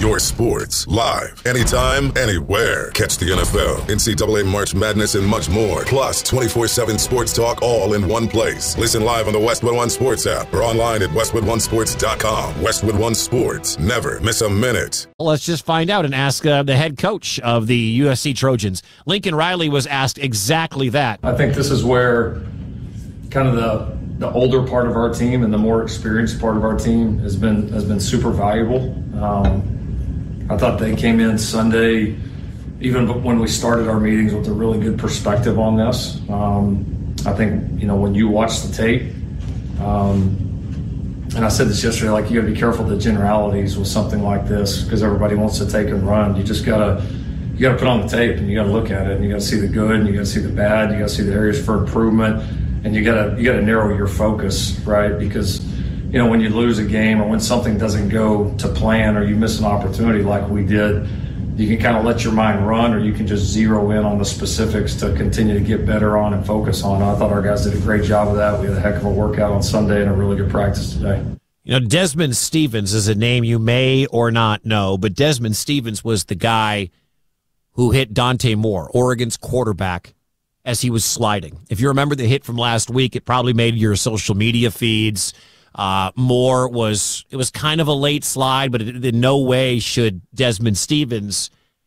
your sports, live, anytime, anywhere. Catch the NFL, NCAA March Madness, and much more. Plus, 24/7 sports talk all in one place. Listen live on the Westwood One Sports app or online at westwoodonesports.com. Westwood One Sports. Never miss a minute. Well, let's just find out and ask the head coach of the USC Trojans. Lincoln Riley was asked exactly that. I think this is where kind of the older part of our team and the more experienced part of our team has been super valuable. I thought they came in Sunday, even when we started our meetings, with a really good perspective on this. I think, when you watch the tape, and I said this yesterday, like, you got to be careful of the generalities with something like this because everybody wants to take and run. You just gotta put on the tape and you got to look at it and you got to see the good and you got to see the bad. You got to see the areas for improvement, and you got to narrow your focus, right? Because when you lose a game or when something doesn't go to plan or you miss an opportunity like we did, you can kind of let your mind run, or you can just zero in on the specifics to continue to get better on and focus on. I thought our guys did a great job of that. We had a heck of a workout on Sunday and a really good practice today. Desmond Stevens is a name you may or not know, but Desmond Stevens was the guy who hit Dante Moore, Oregon's quarterback, as he was sliding. If you remember the hit from last week, it probably made your social media feeds. Moore was kind of a late slide, but in no way should Desmond Stevens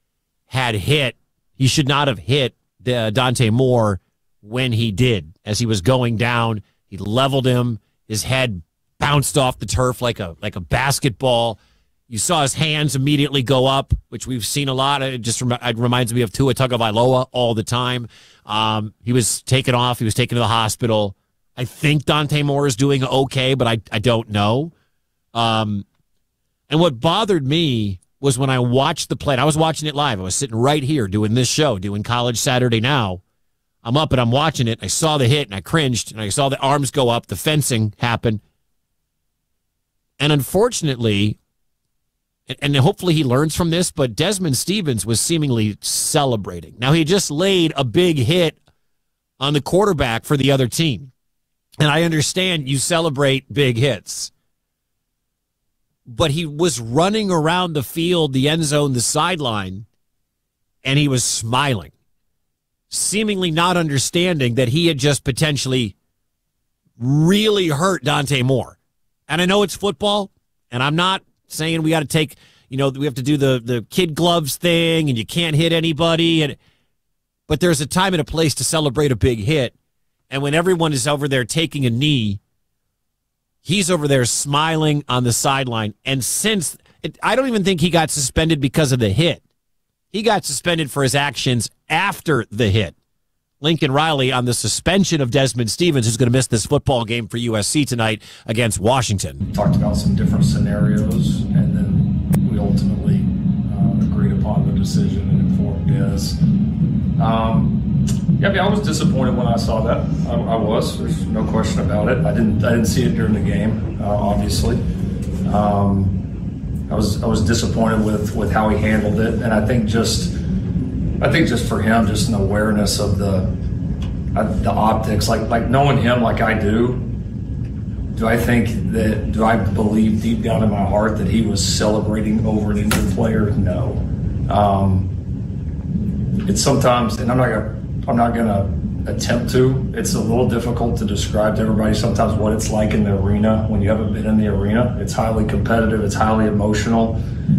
he should not have hit Dante Moore when he did. As he was going down, he leveled him. His head bounced off the turf like a basketball. You saw his hands immediately go up, which we've seen a lot. It reminds me of Tua Tagovailoa all the time. He was taken off. He was taken to the hospital. I think Dante Moore is doing okay, but I don't know. And what bothered me was when I watched the play, and I was watching it live. I was sitting right here doing this show, doing College Saturday Now. I'm up and I'm watching it. I saw the hit and I cringed, and I saw the arms go up. The fencing happen. And unfortunately, and hopefully he learns from this, but Desmond Stevens was seemingly celebrating. Now, he just laid a big hit on the quarterback for the other team. And I understand you celebrate big hits. But he was running around the field, the end zone, the sideline, and he was smiling, seemingly not understanding that he had just potentially really hurt Dante Moore. And I know it's football, and I'm not saying we got to take, we have to do the kid gloves thing and you can't hit anybody. But there's a time and a place to celebrate a big hit. And when everyone is over there taking a knee, he's over there smiling on the sideline. And I don't even think he got suspended because of the hit. He got suspended for his actions after the hit. Lincoln Riley on the suspension of Desmond Stevens, who's going to miss this football game for USC tonight against Washington. We talked about some different scenarios, and then we ultimately agreed upon the decision and informed Des. I was disappointed when I saw that. I was. There's no question about it. I didn't see it during the game, obviously. I was disappointed with how he handled it, and I think just for him, just an awareness of the optics, like knowing him like I do. Do I believe deep down in my heart that he was celebrating over an injured player? No. It's sometimes, and I'm not gonna attempt to. It's a little difficult to describe to everybody sometimes what it's like in the arena when you haven't been in the arena. It's highly competitive. It's highly emotional,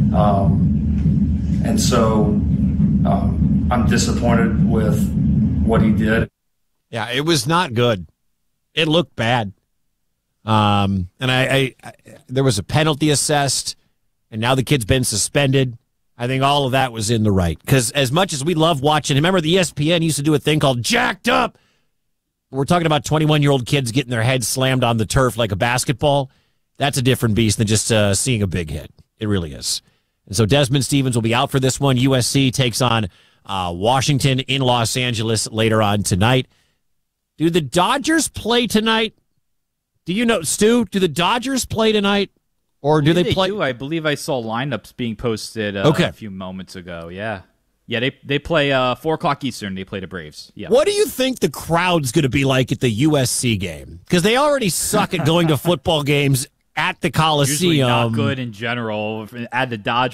and so I'm disappointed with what he did. Yeah, it was not good. It looked bad. And I there was a penalty assessed, and now the kid's been suspended. I think all of that was in the right. Because as much as we love watching, remember the ESPN used to do a thing called Jacked Up? We're talking about 21-year-old kids getting their heads slammed on the turf like a basketball. That's a different beast than just seeing a big hit. It really is. And so Desmond Stevens will be out for this one. USC takes on Washington in Los Angeles later on tonight. Do the Dodgers play tonight? Do you know, Stu, do the Dodgers play tonight? Or do they play? I believe I saw lineups being posted a few moments ago. Yeah. Yeah, they play 4 o'clock Eastern. They play the Braves. Yeah. What do you think the crowd's going to be like at the USC game? Because they already suck at going to football games at the Coliseum. Usually not good in general. At the Dodgers.